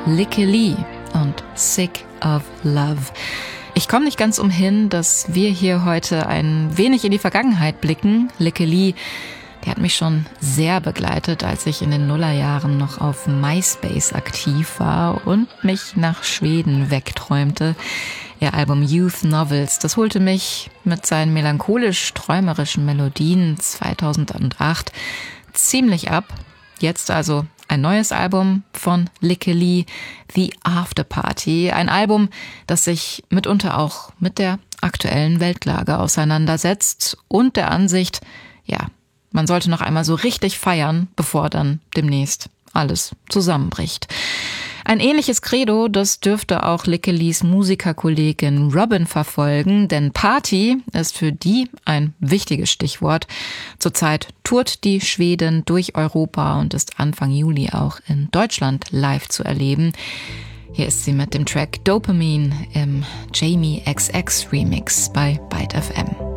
Lykke Li und Sick of Love. Ich komme nicht ganz umhin, dass wir hier heute ein wenig in die Vergangenheit blicken. Lykke Li, die hat mich schon sehr begleitet, als ich in den Nullerjahren noch auf MySpace aktiv war und mich nach Schweden wegträumte. Ihr Album Youth Novels, das holte mich mit seinen melancholisch-träumerischen Melodien 2008 ziemlich ab. Jetzt also ein neues Album von Lykke Li, The After Party. Ein Album, das sich mitunter auch mit der aktuellen Weltlage auseinandersetzt und der Ansicht, ja, man sollte noch einmal so richtig feiern, bevor dann demnächst alles zusammenbricht. Ein ähnliches Credo, das dürfte auch Lykke Lis Musikerkollegin Robyn verfolgen, denn Party ist für die ein wichtiges Stichwort. Zurzeit tourt die Schwedin durch Europa und ist Anfang Juli auch in Deutschland live zu erleben. Hier ist sie mit dem Track Dopamine im Jamie XX Remix bei Byte FM.